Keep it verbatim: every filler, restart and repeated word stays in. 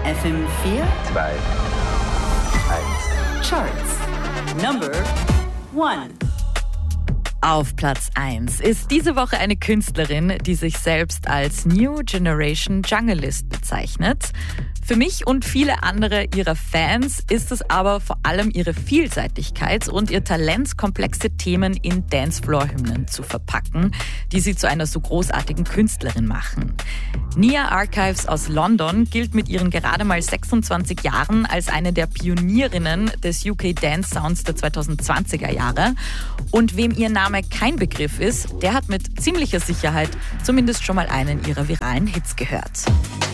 F M vier, zwei, eins. Charts. Number one. Auf Platz eins ist diese Woche eine Künstlerin, die sich selbst als New Generation Junglist bezeichnet. Für mich und viele andere ihrer Fans ist es aber vor allem ihre Vielseitigkeit und ihr Talent, komplexe Themen in Dancefloor-Hymnen zu verpacken, die sie zu einer so großartigen Künstlerin machen. Nia Archives aus London gilt mit ihren gerade mal sechsundzwanzig Jahren als eine der Pionierinnen des U K Dance Sounds der zweitausendzwanziger Jahre. Und wem ihr Name kein Begriff ist, der hat mit ziemlicher Sicherheit zumindest schon mal einen ihrer viralen Hits gehört.